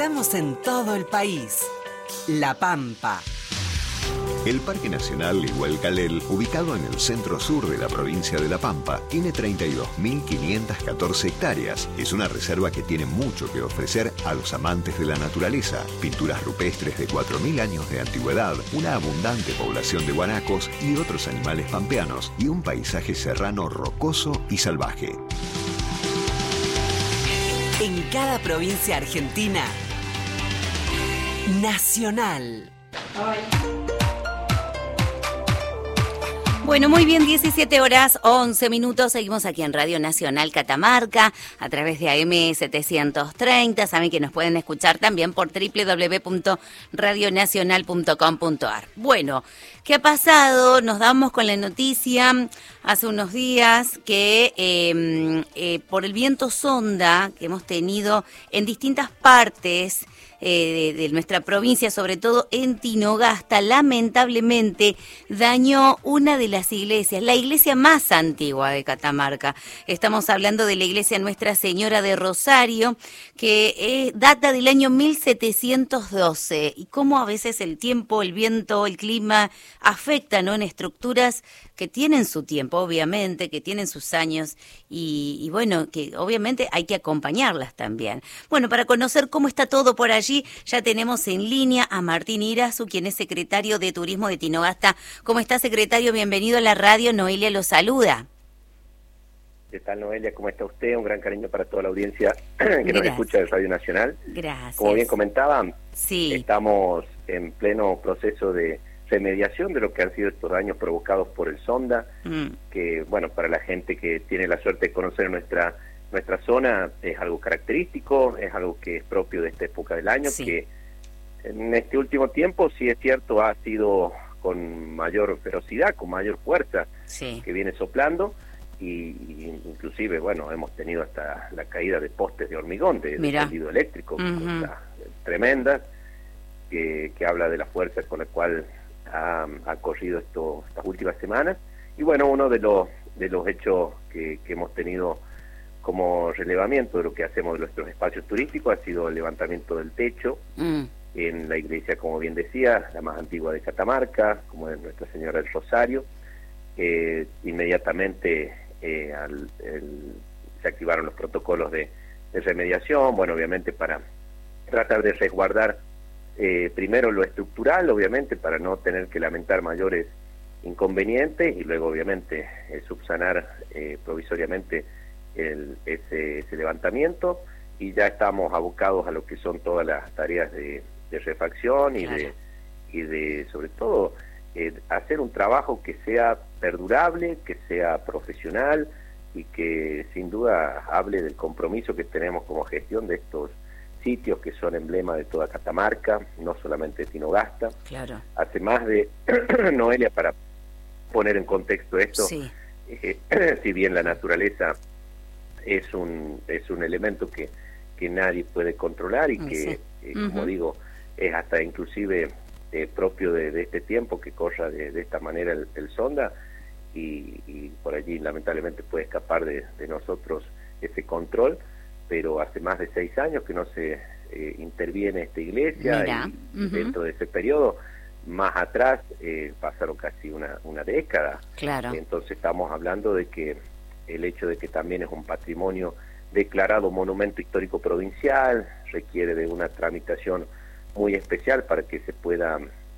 Estamos en todo el país. La Pampa. El Parque Nacional Igualcalel, ubicado en el centro-sur de la provincia de La Pampa, tiene 32.514 hectáreas. Es una reserva que tiene mucho que ofrecer a los amantes de la naturaleza. Pinturas rupestres de 4.000 años de antigüedad, una abundante población de guanacos y otros animales pampeanos, y un paisaje serrano rocoso y salvaje. En cada provincia argentina, Nacional. Bueno, muy bien, 17 horas 11 minutos. Seguimos aquí en Radio Nacional Catamarca a través de AM 730. Saben que nos pueden escuchar también por www.radionacional.com.ar. Bueno, ¿qué ha pasado? Nos damos con la noticia hace unos días que por el viento sonda que hemos tenido en distintas partes de nuestra provincia, sobre todo en Tinogasta, lamentablemente dañó una de las iglesias, la iglesia más antigua de Catamarca. Estamos hablando de la iglesia Nuestra Señora de Rosario, que data del año 1712. Y cómo a veces el tiempo, el viento, el clima afectan, ¿no?, en estructuras que tienen su tiempo, obviamente, que tienen sus años y bueno, que obviamente hay que acompañarlas también. Bueno, para conocer cómo está todo por allí, ya tenemos en línea a Martín Irazu, quien es secretario de Turismo de Tinogasta. ¿Cómo está, secretario? Bienvenido a la radio. Noelia lo saluda. ¿Qué tal, Noelia? ¿Cómo está usted? Un gran cariño para toda la audiencia que nos escucha de Radio Nacional. Gracias. Como bien comentaban, sí, estamos en pleno proceso de remediación de lo que han sido estos daños provocados por el sonda, que, bueno, para la gente que tiene la suerte de conocer nuestra zona, es algo característico, es algo que es propio de esta época del año, sí, que en este último tiempo, sí es cierto, ha sido con mayor ferocidad, con mayor fuerza, sí, que viene soplando, y inclusive, bueno, hemos tenido hasta la caída de postes de hormigón, de tendido eléctrico, tremendas, que habla de la fuerza con la cual ha corrido estas últimas semanas. Y bueno, uno de los hechos que hemos tenido como relevamiento de lo que hacemos de nuestros espacios turísticos ha sido el levantamiento del techo en la iglesia, como bien decía, la más antigua de Catamarca, como es Nuestra Señora del Rosario. Inmediatamente se activaron los protocolos de remediación, bueno, obviamente para tratar de resguardar primero lo estructural, obviamente, para no tener que lamentar mayores inconvenientes, y luego, obviamente, subsanar provisoriamente ese levantamiento, y ya estamos abocados a lo que son todas las tareas de refacción y de sobre todo, hacer un trabajo que sea perdurable, que sea profesional y que sin duda hable del compromiso que tenemos como gestión de estos sitios que son emblema de toda Catamarca, no solamente de Tinogasta. Claro. Hace más de, Noelia, para poner en contexto esto, sí, si bien la naturaleza es un elemento que nadie puede controlar y que, sí, como digo, es hasta inclusive propio de este tiempo que corra de esta manera el sonda, y por allí lamentablemente puede escapar de nosotros ese control, pero hace más de 6 años que no se interviene esta iglesia. Mira. Y dentro de ese periodo, más atrás, pasaron casi una década. Claro. Entonces estamos hablando de que el hecho de que también es un patrimonio declarado monumento histórico provincial requiere de una tramitación muy especial para que se pueda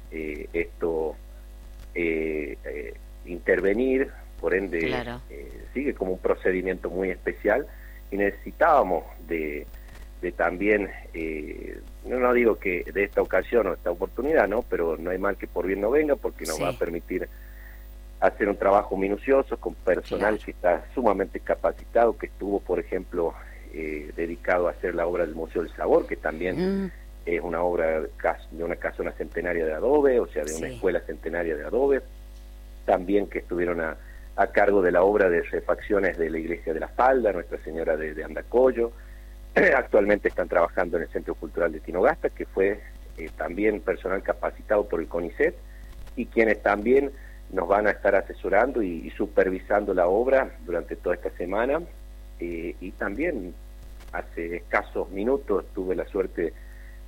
intervenir, por ende, claro, sigue como un procedimiento muy especial, y necesitábamos de también, no digo que de esta ocasión o esta oportunidad, ¿no?, pero no hay mal que por bien no venga, porque nos, sí, va a permitir hacer un trabajo minucioso con personal, claro, que está sumamente capacitado, que estuvo, por ejemplo, dedicado a hacer la obra del Museo del Sabor, que también es una obra de una casona centenaria de adobe, o sea, de una, sí, escuela centenaria de adobe, también que estuvieron a cargo de la obra de refacciones de la iglesia de la Falda, Nuestra Señora de Andacollo. Actualmente están trabajando en el Centro Cultural de Tinogasta, que fue también personal capacitado por el CONICET, y quienes también nos van a estar asesorando y supervisando la obra durante toda esta semana. Y también hace escasos minutos tuve la suerte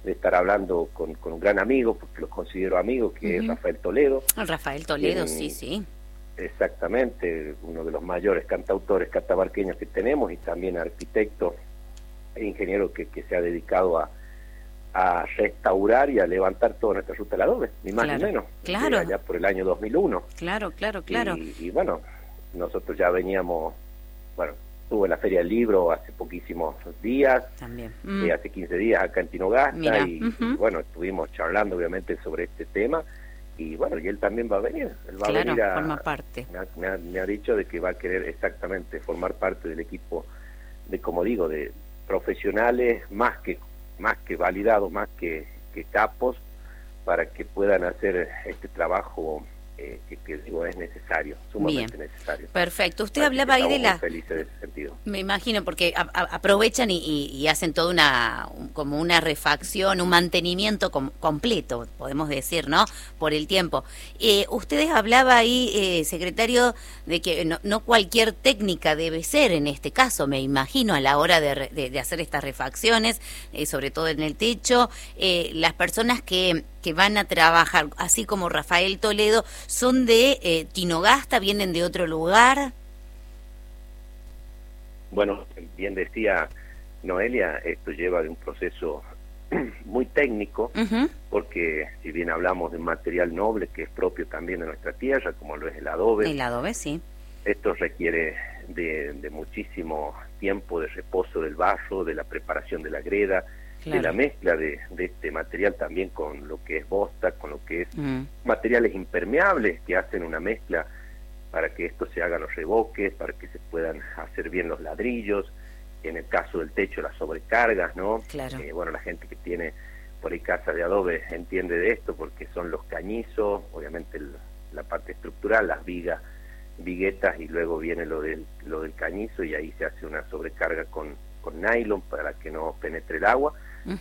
estar hablando con un gran amigo, porque lo considero amigo, que es Rafael Toledo. Rafael Toledo, sí. Exactamente, uno de los mayores cantautores catamarqueños que tenemos, y también arquitecto e ingeniero que se ha dedicado a restaurar y a levantar toda nuestra ruta del adobe, ni más ni menos, allá por el año 2001. Claro. Y bueno, nosotros ya veníamos, estuve en la Feria del Libro hace poquísimos días, también hace 15 días acá en Tinogasta, y bueno, estuvimos charlando obviamente sobre este tema, y bueno, y él también va a venir, él va a venir forma parte. Me ha dicho de que va a querer exactamente formar parte del equipo de, como digo, de profesionales más que validados, más que capos, para que puedan hacer este trabajo que digo es necesario, sumamente necesario. Perfecto. Usted hablaba ahí de la... felices de ese sentido. Me imagino, porque aprovechan y hacen toda como una refacción, un mantenimiento completo, podemos decir, ¿no? Por el tiempo. Ustedes hablaba ahí, secretario, de que no cualquier técnica debe ser en este caso, me imagino, a la hora de hacer estas refacciones, sobre todo en el techo. Las personas que van a trabajar, así como Rafael Toledo, son de Tinogasta, vienen de otro lugar. Bueno, bien decía Noelia, esto lleva de un proceso muy técnico, porque si bien hablamos de un material noble que es propio también de nuestra tierra, como lo es el adobe. El adobe, sí. Esto requiere de muchísimo tiempo de reposo del barro, de la preparación de la greda, de la mezcla de este material también con lo que es bosta, con lo que es materiales impermeables que hacen una mezcla para que esto se hagan los revoques, para que se puedan hacer bien los ladrillos, en el caso del techo las sobrecargas, ¿no? Claro. Bueno, la gente que tiene por ahí casa de adobe entiende de esto, porque son los cañizos, obviamente la parte estructural, las viguetas, y luego viene lo del cañizo, y ahí se hace una sobrecarga con nylon para que no penetre el agua.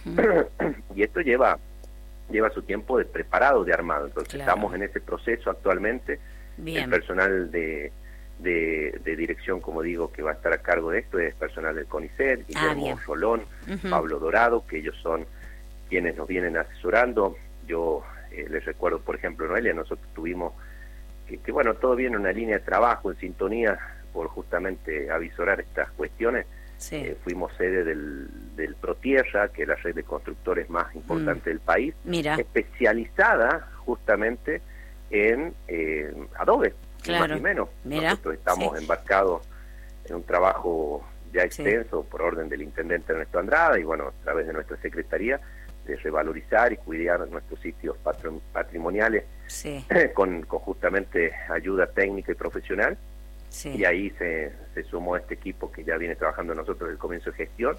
Y esto lleva su tiempo de preparado, de armado. Entonces estamos en ese proceso actualmente. Bien. El personal de dirección, como digo, que va a estar a cargo de esto es personal del CONICET, Guillermo Rolón, Pablo Dorado, que ellos son quienes nos vienen asesorando. Yo les recuerdo, por ejemplo, Noelia, nosotros tuvimos que bueno, todo viene en una línea de trabajo, en sintonía, por justamente avisorar estas cuestiones. Sí. Fuimos sede del ProTierra, que es la red de constructores más importante del país, especializada justamente en adobe, ni más ni menos. Nosotros estamos embarcados en un trabajo ya extenso por orden del intendente Ernesto Andrada, y bueno, a través de nuestra secretaría, de revalorizar y cuidar nuestros sitios patrimoniales con justamente ayuda técnica y profesional. Y ahí se sumó este equipo que ya viene trabajando nosotros desde el comienzo de gestión,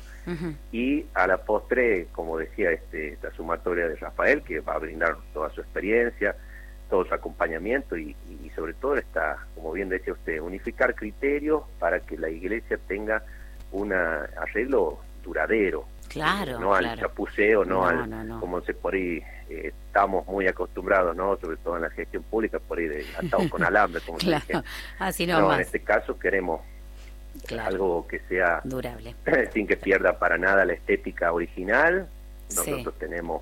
y a la postre, como decía, esta sumatoria de Rafael, que va a brindar toda su experiencia, todo su acompañamiento, y sobre todo como bien decía usted, unificar criterios para que la iglesia tenga un arreglo duradero. Claro, no al chapuceo, no. Como por ahí estamos muy acostumbrados, ¿no? Sobre todo en la gestión pública, por ahí atados con alambre, como se dice. Así no, en este caso queremos algo que sea durable, sin que pierda para nada la estética original. Nosotros tenemos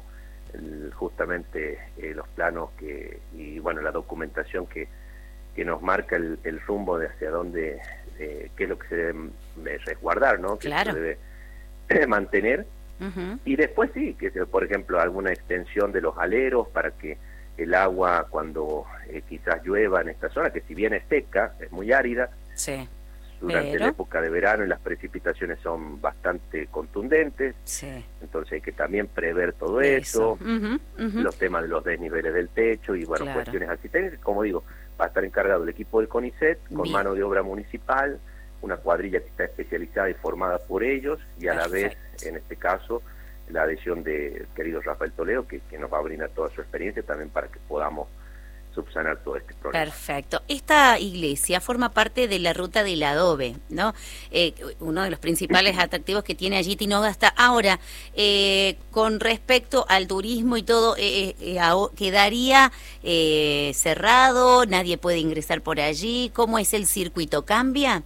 justamente los planos y bueno, la documentación que nos marca el rumbo de hacia dónde, qué es lo que se debe resguardar, ¿no? Que se debe mantener. Y después que por ejemplo alguna extensión de los aleros para que el agua, cuando quizás llueva en esta zona, que si bien es seca, es muy árida, durante la época de verano, y las precipitaciones son bastante contundentes, entonces hay que también prever todo eso. Los temas de los desniveles del techo y bueno, cuestiones así técnicas. Como digo, va a estar encargado el equipo del CONICET con mano de obra municipal, una cuadrilla que está especializada y formada por ellos, y a la vez, en este caso, la adhesión del querido Rafael Toledo, que nos va a brindar toda su experiencia también para que podamos subsanar todo este problema. Perfecto. Esta iglesia forma parte de la ruta del adobe, ¿no? Uno de los principales atractivos que tiene allí Tinogasta. Ahora, con respecto al turismo y todo, ¿quedaría cerrado? ¿Nadie puede ingresar por allí? ¿Cómo es el circuito? ¿Cambia?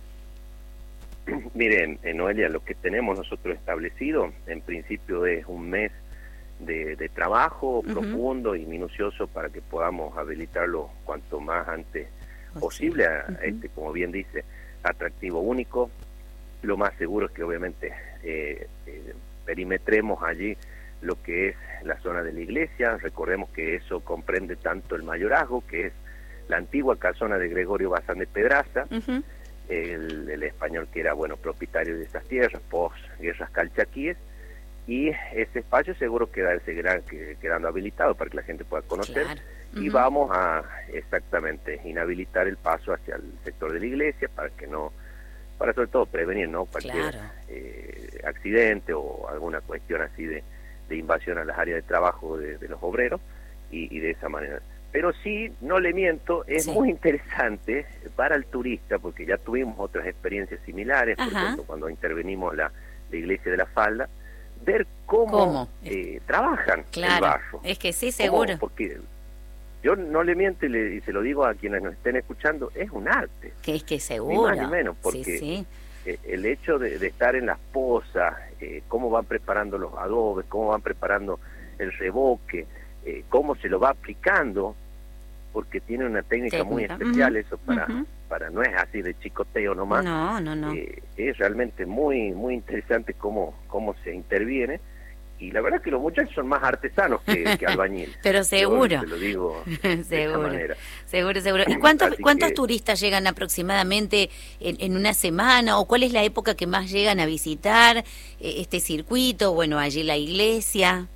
Miren, Noelia, lo que tenemos nosotros establecido, en principio es un mes de trabajo profundo y minucioso para que podamos habilitarlo cuanto más antes posible a este, como bien dice, atractivo único. Lo más seguro es que obviamente perimetremos allí lo que es la zona de la iglesia. Recordemos que eso comprende tanto el mayorazgo, que es la antigua casona de Gregorio Bazán de Pedraza, el español que era, bueno, propietario de esas tierras, post guerras calchaquíes, y ese espacio seguro seguirá quedando habilitado para que la gente pueda conocer. Claro. Y vamos a exactamente inhabilitar el paso hacia el sector de la iglesia para que no, para sobre todo prevenir, ¿no?, cualquier accidente o alguna cuestión así de invasión a las áreas de trabajo de los obreros, y de esa manera. Pero sí, no le miento, es muy interesante para el turista, porque ya tuvimos otras experiencias similares, por ejemplo, cuando intervenimos la iglesia de la Falda, ver cómo trabajan el barro. Es que sí, seguro. Porque yo no le miento y se lo digo a quienes nos estén escuchando, es un arte. Que es que seguro. Ni más ni menos, porque el hecho de estar en las pozas, cómo van preparando los adobes, cómo van preparando el revoque, cómo se lo va aplicando, porque tiene una técnica muy especial, eso para no es así de chicoteo nomás. No. Es realmente muy muy interesante cómo se interviene, y la verdad que los muchachos son más artesanos que albañiles. Pero seguro. Yo te lo digo de esa manera. Seguro. ¿Y cuántos turistas llegan aproximadamente en una semana, o cuál es la época que más llegan a visitar este circuito? Bueno, allí la iglesia.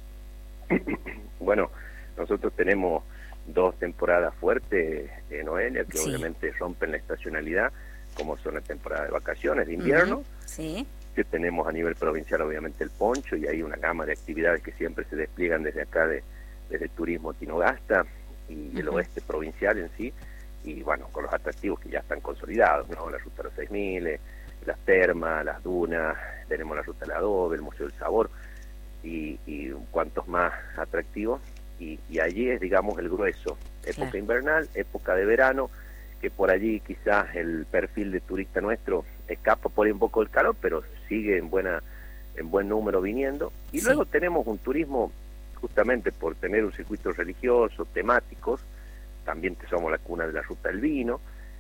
Bueno, nosotros tenemos 2 temporadas fuertes, Noelia, que obviamente rompen la estacionalidad, como son la temporada de vacaciones de invierno, que tenemos a nivel provincial obviamente el poncho, y hay una gama de actividades que siempre se despliegan desde acá, desde el turismo Tinogasta y el oeste provincial en sí, y bueno, con los atractivos que ya están consolidados, ¿no? La ruta de los 6000, las termas, las dunas, tenemos la ruta del adobe, el Museo del Sabor, y cuantos más atractivos, y allí es, digamos, el grueso, época invernal, época de verano, que por allí quizás el perfil de turista nuestro escapa por ahí un poco del calor, pero sigue en buen número viniendo, y luego tenemos un turismo, justamente por tener un circuito religioso, temáticos, también que somos la cuna de la ruta del vino,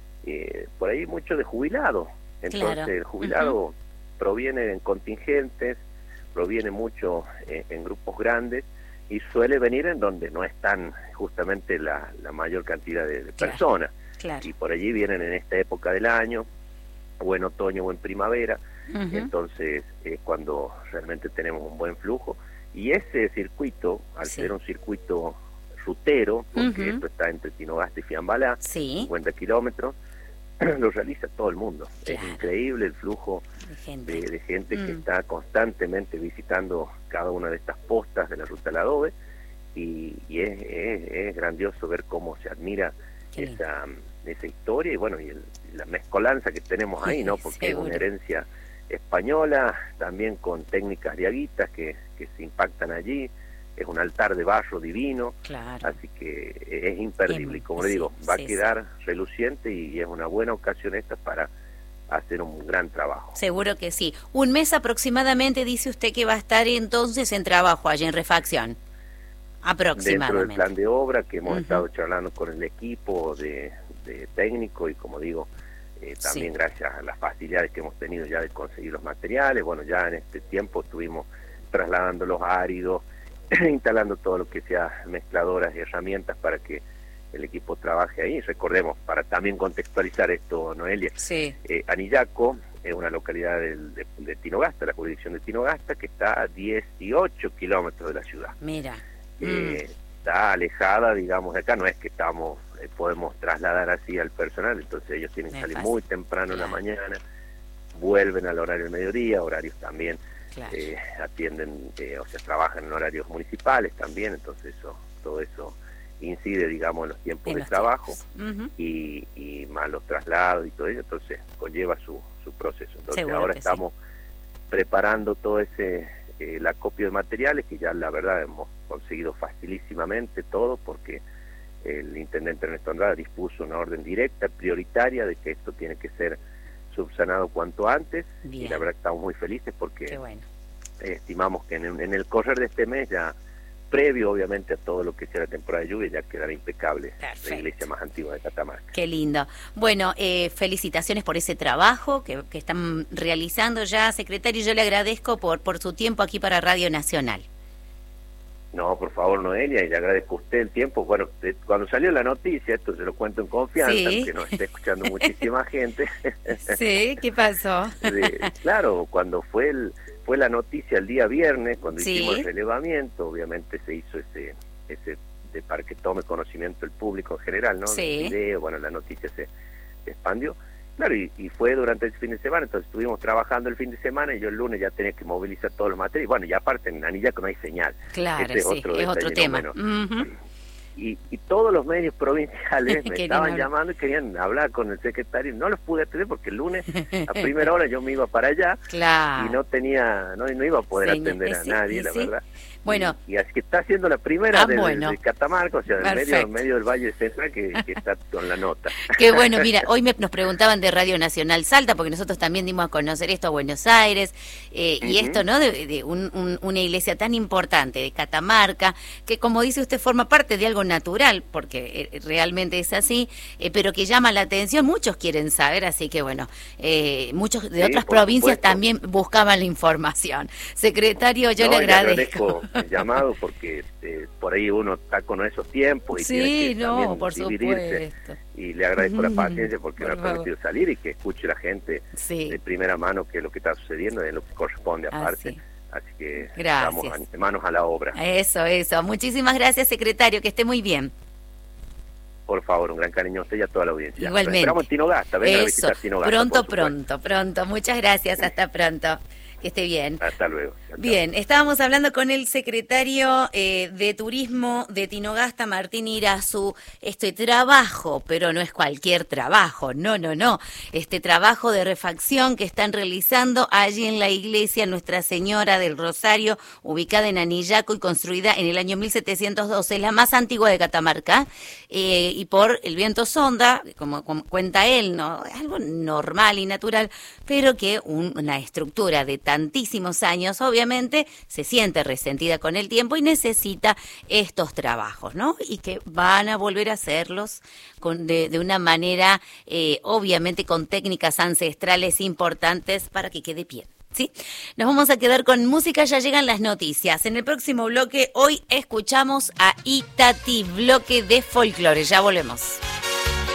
por ahí mucho de jubilado, entonces el jubilado proviene en contingentes, proviene mucho en grupos grandes, y suele venir en donde no están justamente la mayor cantidad de personas. Y por allí vienen en esta época del año, o en otoño o en primavera, entonces es cuando realmente tenemos un buen flujo. Y ese circuito, al ser un circuito rutero, porque esto está entre Tinogasta y Fiambalá, 50 kilómetros, lo realiza todo el mundo. Es increíble el flujo de gente que está constantemente visitando cada una de estas postas de la ruta del adobe, y es grandioso ver cómo se admira esa historia, y bueno, y la mezcolanza que tenemos ahí, ¿no? Porque es una herencia española, también con técnicas diaguitas que se impactan allí. Es un altar de barro divino, así que es imperdible, y como le digo, va a quedar reluciente, y es una buena ocasión esta para hacer un gran trabajo. Seguro que sí. Un mes aproximadamente dice usted que va a estar entonces en trabajo allí en refacción, aproximadamente. Dentro del plan de obra que hemos estado charlando con el equipo de técnico, y como digo, también gracias a las facilidades que hemos tenido ya de conseguir los materiales, bueno, ya en este tiempo estuvimos trasladando los áridos, instalando todo lo que sea mezcladoras y herramientas para que el equipo trabaje ahí. Recordemos, para también contextualizar esto, Noelia, Anillaco es una localidad de Tinogasta, la jurisdicción de Tinogasta, que está a 18 kilómetros de la ciudad. Mira. Está alejada, digamos, de acá. No es que podemos trasladar así al personal, entonces ellos tienen que salir muy temprano en la mañana, vuelven al horario del mediodía, horarios también atienden, o sea, trabajan en horarios municipales también, entonces todo eso incide, digamos, en los tiempos de trabajo, y más los traslados y todo eso, entonces conlleva su proceso. Entonces ahora estamos preparando todo ese el acopio de materiales, que ya la verdad hemos conseguido facilísimamente todo, porque el intendente Ernesto Andrada dispuso una orden directa, prioritaria, de que esto tiene que ser subsanado cuanto antes. Y la verdad que estamos muy felices porque estimamos que en el correr de este mes ya previo obviamente a todo lo que sea la temporada de lluvia, ya quedará impecable. Perfecto. La iglesia más antigua de Catamarca. Qué lindo. Bueno, felicitaciones por ese trabajo que están realizando ya, secretario. Yo le agradezco por su tiempo aquí para Radio Nacional. No, por favor, Noelia, y le agradezco a usted el tiempo. Bueno, cuando salió la noticia, esto se lo cuento en confianza, Sí. que nos está escuchando muchísima gente. Sí, ¿qué pasó? Claro, cuando fue la noticia el día viernes, cuando Sí. hicimos el relevamiento, obviamente se hizo ese para que tome conocimiento el público en general, ¿no? Sí. El video, bueno, la noticia se expandió. Claro, y fue durante el fin de semana, entonces estuvimos trabajando el fin de semana y yo el lunes ya tenía que movilizar todos los materiales. Bueno, y aparte en Anillaco no hay señal. Claro, Este sí, es otro detalle, tema. ¿no? Bueno, y todos los medios provinciales me Querían estaban hablar. llamando y querían hablar con el secretario. No los pude atender porque el lunes a primera hora yo me iba para allá Claro. y no iba a poder atender a Sí, nadie, la sí. verdad. Bueno. Y así que está haciendo la primera de Catamarca, o sea, Perfecto. en medio del Valle Central que está con la nota. Qué bueno, mira, hoy nos preguntaban de Radio Nacional Salta, porque nosotros también dimos a conocer esto a Buenos Aires, y esto, ¿no? De una iglesia tan importante de Catamarca, que como dice usted, forma parte de algo natural, porque realmente es así, pero que llama la atención, muchos quieren saber, así que bueno, muchos de otras provincias supuesto. también buscaban la información. Secretario, yo le agradezco. El llamado porque por ahí uno está con esos tiempos y Sí, tiene que también por dividirse. supuesto. Y le agradezco la paciencia porque me ha por favor. permitido salir y que escuche la gente de primera mano que lo que está sucediendo es lo que corresponde aparte. Así que gracias. estamos manos a la obra. Eso. Muchísimas gracias, secretario, que esté muy bien. Por favor, un gran cariño a usted y a toda la audiencia. Igualmente. Esperamos en Tinogasta, vengan a visitar Tinogasta. Pronto. Muchas gracias, hasta pronto. Que esté bien. Hasta luego. Bien, estábamos hablando con el secretario de Turismo de Tinogasta, Martín Irazu. Este trabajo, pero no es cualquier trabajo, no. Este trabajo de refacción que están realizando allí en la iglesia Nuestra Señora del Rosario, ubicada en Anillaco y construida en el año 1712, la más antigua de Catamarca, y por el viento sonda, como cuenta él, ¿no? Algo normal y natural, pero que una estructura de tantísimos años, obviamente, se siente resentida con el tiempo y necesita estos trabajos, ¿no? Y que van a volver a hacerlos de una manera, obviamente, con técnicas ancestrales importantes para que quede bien. ¿Sí? Nos vamos a quedar con música, ya llegan las noticias. En el próximo bloque, hoy escuchamos a Itati, bloque de folclore. Ya volvemos.